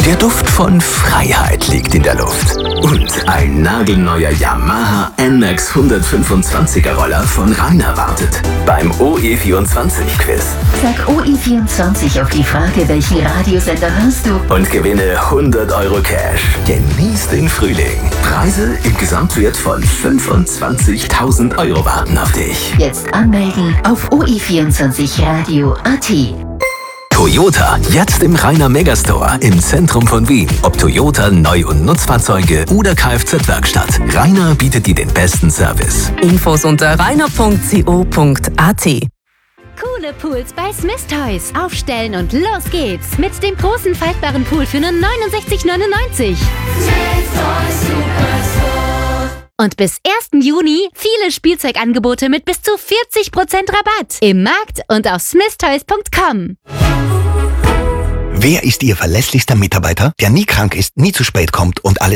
Der Duft von Freiheit liegt in der Luft. Und ein nagelneuer Yamaha NMAX 125er Roller von Rainer wartet beim OE24-Quiz. Sag OE24 auf die Frage, welchen Radiosender hörst du? Und gewinne 100 € Cash. Genieß den Frühling. Preise im Gesamtwert von 25.000 € warten auf dich. Jetzt anmelden auf OE24radio.at. Toyota, jetzt im Rainer Megastore im Zentrum von Wien. Ob Toyota, Neu- und Nutzfahrzeuge oder Kfz-Werkstatt. Rainer bietet dir den besten Service. Infos unter rainer.co.at. Coole Pools bei Smith Toys. Aufstellen und los geht's. Mit dem großen faltbaren Pool für nur 69,99. Und bis 1. Juni viele Spielzeugangebote mit bis zu 40% Rabatt. Im Markt und auf smithtoys.com. Wer ist Ihr verlässlichster Mitarbeiter, der nie krank ist, nie zu spät kommt und alles